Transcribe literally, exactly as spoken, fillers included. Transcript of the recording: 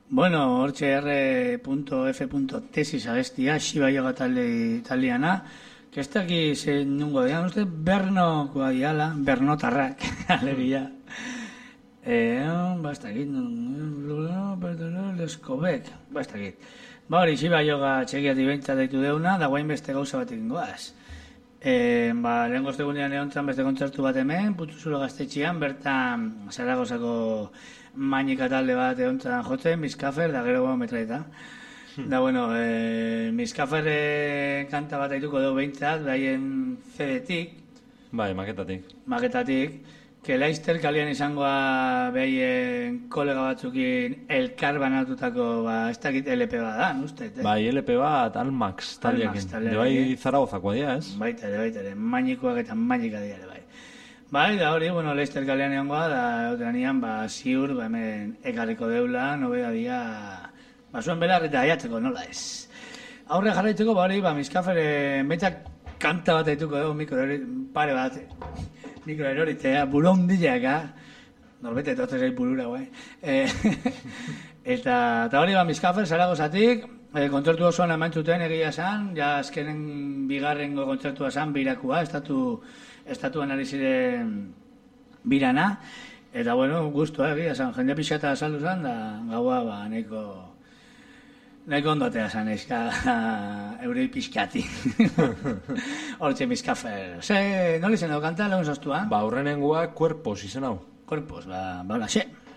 Bueno, hortxe erre punto efe punto tesis abestia, Xiba Yoga talde italiana, que ez daki zein nungo dian, uste Bernokoa diala, Bernotarrak, alegia. Eh, ba, ez dakit, Leskobek, ba, ez dakit. Ba, hori, Xiba Yoga txekiati behintzat daitu deuna, da guain beste gauza bat egin goaz. E, ba, lehen goztegunean egon beste kontzertu bat hemen, Putuzulo gaztetxian, bertan Zaragozako mainika talde bat egon jotzen, Miskafer, da gero metraeta. Hmm. Da, bueno, e, Miskafer kanta bat aituko dugu behintzat, daien ce de-tik. Bai, maketatik. Maketatik, que Laizter kalian izangoa behaien kolega batzukin elkar banatutako, ba, ez dakit ele pe bat da, uste? Eh? Bai, ele pe bat Almax taldeakin. De bai Zaragozakoa dira, ez? Baita ere, baita ere, mainikoak eta mainika dira ere, bai. Bai, da hori, bueno, Laizter kalean egongoa, da euteranean, ba, ziur, ba, hemen ekarriko deula, nobeda dia, ba, zuen belar eta aiatzeko, nola ez. Aurre jarraitzeko, ba, hori, ba, Miskafere, betzak kanta bat aituko dugu, mikro pare bat, mikro eroritzea, buru hondileaka, norbete etotzen zait burura, guai. E, eta, eta hori, ba, Miskafer, Zaragozatik, e, kontzertu osoan emantzuten egia esan, ja azkenen bigarrengo kontzertua esan, birakua, estatu, estatuan ari ziren birana, eta, bueno, guztu, egia esan, jende pixata saldu zen, da gaua, ba, nahiko, nahiko ondotea zen, ezka, eurei pixkati. Hortxe Miskafer. Ze, nola izen dugu kanta, lagun zoztua? Ba, horrenengoa, Cuerpos izen hau. Cuerpos, ba, ba, la xe.